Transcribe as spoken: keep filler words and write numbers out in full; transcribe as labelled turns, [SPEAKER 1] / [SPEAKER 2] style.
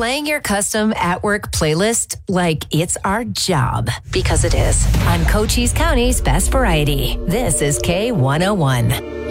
[SPEAKER 1] playing your custom at-work playlist like it's our job, because it is. On Cochise County's Best Variety, this is K one oh one.